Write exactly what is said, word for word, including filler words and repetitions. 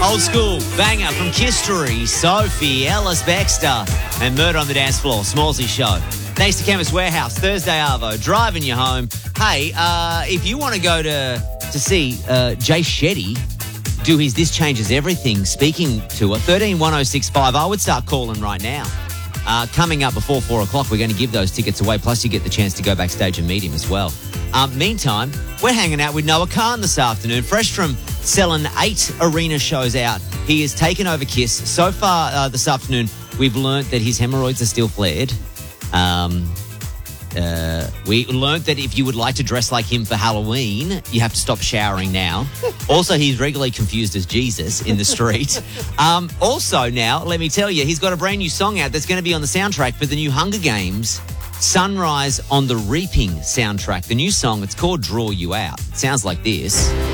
Old school banger from Kistery, Sophie, Ellis Baxter, and Murder on the Dance Floor, Smallsy Show. Thanks to Chemist Warehouse, Thursday Arvo, driving you home. Hey, uh, if you want to go to to see uh, Jay Shetty do his This Changes Everything speaking tour, thirteen one oh six five, I would start calling right now. Uh, coming up before four o'clock, we're going to give those tickets away, plus you get the chance to go backstage and meet him as well. Um, meantime, we're hanging out with Noah Khan this afternoon, fresh from selling eight arena shows out. He has taken over KISS. So far uh, this afternoon, we've learnt that his hemorrhoids are still flared. Um, uh, we learnt that if you would like to dress like him for Halloween, you have to stop showering now. Also, he's regularly confused as Jesus in the street. Um, also now, let me tell you, he's got a brand new song out that's going to be on the soundtrack for the new Hunger Games Sunrise on the Reaping soundtrack. The new song, it's called Draw You Out. It sounds like this.